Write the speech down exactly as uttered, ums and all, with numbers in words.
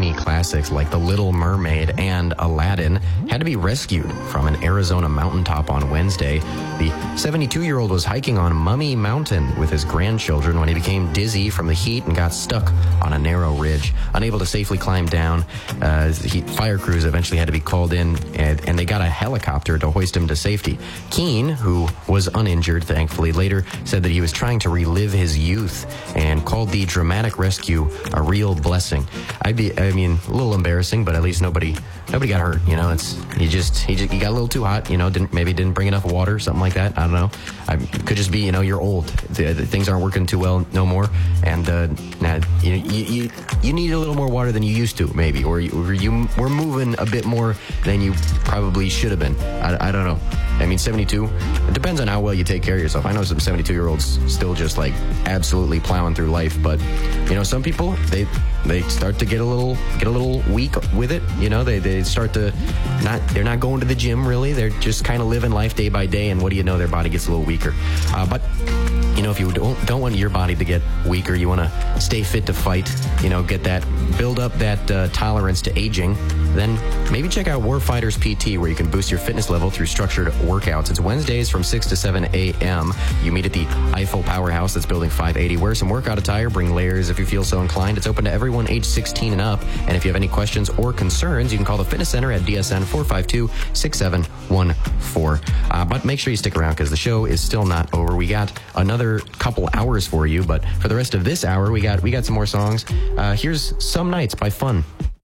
Disney classics like The Little Mermaid and Aladdin had to be rescued from an Arizona mountaintop on Wednesday. The seventy-two-year-old was hiking on Mummy Mountain with his grandchildren when he became dizzy from the heat and got stuck on a narrow ridge. Unable to safely climb down, uh, he, fire crews eventually had to be called in, and, and they got a helicopter to hoist him to safety. Keene, who was uninjured, thankfully, later said that he was trying to relive his youth and called the dramatic rescue a real blessing. I'd be, I mean, a little embarrassing, but at least nobody, nobody got hurt. You know, it's he just he just he got a little too hot. You know, didn't maybe didn't bring enough water, something like that. I don't know. I could just be, you know, you're old. The, the things aren't working too well no more, and uh, nah, you, you you you need a little more water than you used to, maybe, or you, or you were moving a bit more than you probably should have been. I, I don't know. I mean, seventy-two, it depends on how well you take care of yourself. I know some seventy-two-year-olds still just, like, absolutely plowing through life, but, you know, some people, they they start to get a little get a little weak with it. You know, they, they start to not, they're not going to the gym, really. They're just kind of living life day by day, and what do you know, their body gets a little weaker. Uh, but, you know, if you don't, don't want your body to get weaker, you want to stay fit to fight, you know, get that, build up that uh, tolerance to aging, then maybe check out Warfighters P T, where you can boost your fitness level through structured workouts. It's Wednesdays from six to seven a.m. You meet at the Eiffel Powerhouse that's building five eighty. Wear some workout attire, bring layers if you feel so inclined. It's open to everyone age sixteen and up. And if you have any questions or concerns, you can call the Fitness Center at D S N four five two, six seven one four. Uh, but make sure you stick around because the show is still not over. We got another couple hours for you, but for the rest of this hour, we got we got some more songs. Uh, here's Some Nights by Fun.